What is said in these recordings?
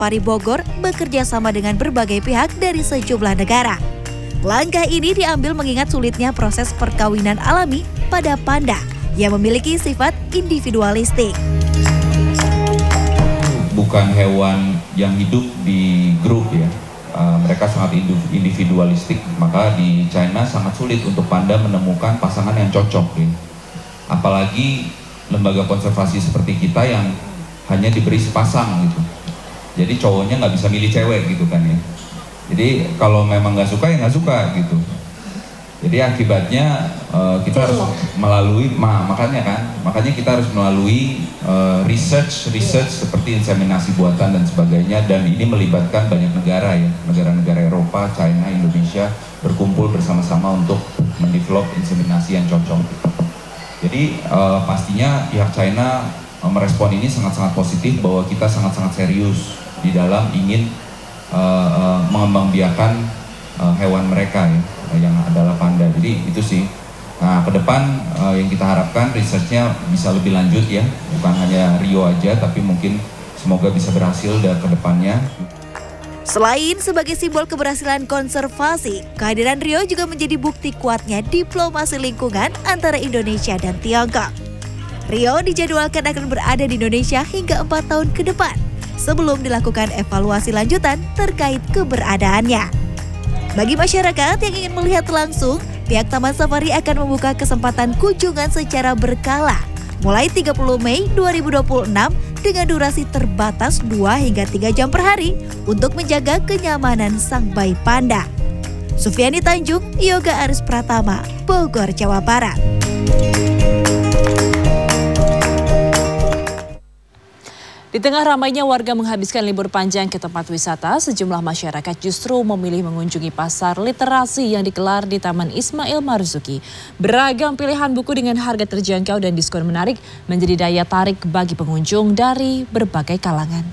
Safari Bogor bekerja sama dengan berbagai pihak dari sejumlah negara. Langkah ini diambil mengingat sulitnya proses perkawinan alami pada panda yang memiliki sifat individualistik. Bukan hewan yang hidup di grup ya, mereka sangat individualistik, maka di China sangat sulit untuk panda menemukan pasangan yang cocok ya. Apalagi lembaga konservasi seperti kita yang hanya diberi sepasang gitu, jadi cowoknya nggak bisa milih cewek gitu kan ya. Jadi kalau memang nggak suka ya nggak suka gitu. Jadi akibatnya kita harus melalui makanya kita harus melalui research seperti inseminasi buatan dan sebagainya, dan ini melibatkan banyak negara ya, negara-negara Eropa, China, Indonesia berkumpul bersama-sama untuk mendevelop inseminasi yang cocok. Jadi pastinya pihak China merespon ini sangat-sangat positif bahwa kita sangat-sangat serius di dalam ingin mengembangbiakan hewan mereka ya, yang adalah panda. Jadi itu sih. Nah, ke depan yang kita harapkan researchnya bisa lebih lanjut ya, bukan hanya Rio aja, tapi mungkin semoga bisa berhasil ke depannya. Selain sebagai simbol keberhasilan konservasi, kehadiran Rio juga menjadi bukti kuatnya diplomasi lingkungan antara Indonesia dan Tiongkok. Rio dijadwalkan akan berada di Indonesia hingga 4 tahun ke depan, sebelum dilakukan evaluasi lanjutan terkait keberadaannya. Bagi masyarakat yang ingin melihat langsung, pihak Taman Safari akan membuka kesempatan kunjungan secara berkala, mulai 30 Mei 2026 dengan durasi terbatas 2 hingga 3 jam per hari untuk menjaga kenyamanan sang bayi panda. Sufiani Tanjung, Yoga Aris Pratama, Bogor, Jawa Barat. Di tengah ramainya warga menghabiskan libur panjang ke tempat wisata, sejumlah masyarakat justru memilih mengunjungi pasar literasi yang digelar di Taman Ismail Marzuki. Beragam pilihan buku dengan harga terjangkau dan diskon menarik menjadi daya tarik bagi pengunjung dari berbagai kalangan.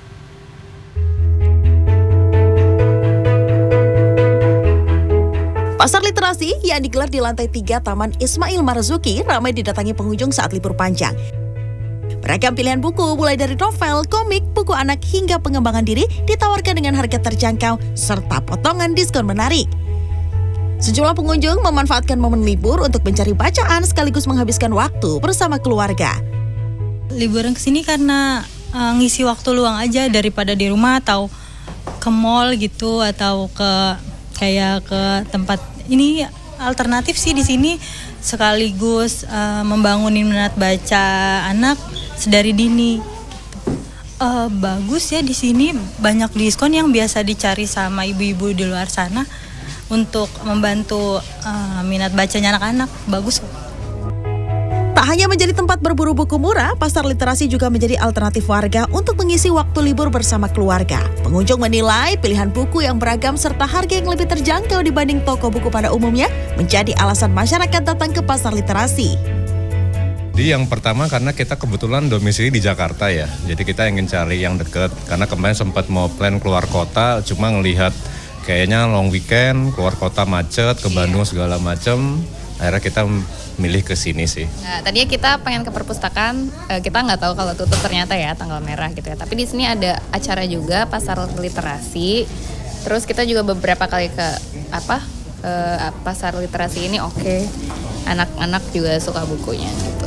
Pasar literasi yang digelar di lantai 3 Taman Ismail Marzuki ramai didatangi pengunjung saat libur panjang. Beragam pilihan buku mulai dari novel, komik, buku anak hingga pengembangan diri ditawarkan dengan harga terjangkau serta potongan diskon menarik. Sejumlah pengunjung memanfaatkan momen libur untuk mencari bacaan sekaligus menghabiskan waktu bersama keluarga. Liburan kesini karena ngisi waktu luang aja daripada di rumah atau ke mall gitu atau ke tempat ini alternatif sih di sini sekaligus membangunin minat baca anak sedari dini. Bagus ya di sini banyak diskon yang biasa dicari sama ibu-ibu di luar sana untuk membantu minat bacanya anak-anak. Bagus. Tak hanya menjadi tempat berburu buku murah, pasar literasi juga menjadi alternatif warga untuk mengisi waktu libur bersama keluarga. Pengunjung menilai pilihan buku yang beragam serta harga yang lebih terjangkau dibanding toko buku pada umumnya menjadi alasan masyarakat datang ke pasar literasi. Jadi yang pertama karena kita kebetulan domisili di Jakarta ya, jadi kita ingin cari yang dekat. Karena kemarin sempat mau plan keluar kota, cuma ngelihat kayaknya long weekend, keluar kota macet, ke Bandung segala macam. Akhirnya kita milih ke sini sih. Nah, tadinya kita pengen ke perpustakaan, kita nggak tahu kalau tutup ternyata ya tanggal merah gitu ya. Tapi di sini ada acara juga pasar literasi. Terus kita juga beberapa kali ke pasar literasi ini oke. Anak-anak juga suka bukunya gitu.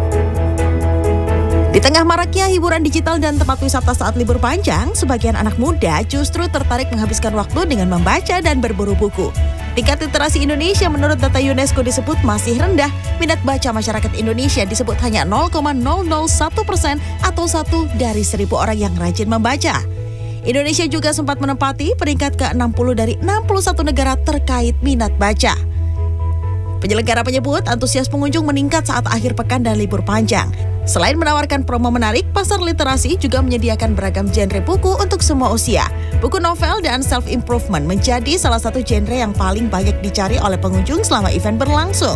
Di tengah maraknya hiburan digital dan tempat wisata saat libur panjang, sebagian anak muda justru tertarik menghabiskan waktu dengan membaca dan berburu buku. Tingkat literasi Indonesia menurut data UNESCO disebut masih rendah. Minat baca masyarakat Indonesia disebut hanya 0,001% atau 1 dari 1.000 orang yang rajin membaca. Indonesia juga sempat menempati peringkat ke-60 dari 61 negara terkait minat baca. Penyelenggara menyebut antusias pengunjung meningkat saat akhir pekan dan libur panjang. Selain menawarkan promo menarik, pasar literasi juga menyediakan beragam genre buku untuk semua usia. Buku novel dan self-improvement menjadi salah satu genre yang paling banyak dicari oleh pengunjung selama event berlangsung.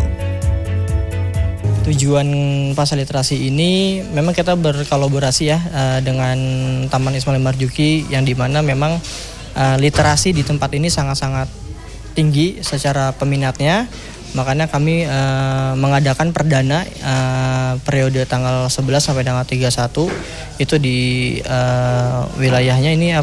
Tujuan pasar literasi ini memang kita berkolaborasi ya dengan Taman Ismail Marzuki yang dimana memang literasi di tempat ini sangat-sangat tinggi secara peminatnya. Makanya kami mengadakan perdana periode tanggal 11 sampai tanggal 31 itu di wilayahnya ini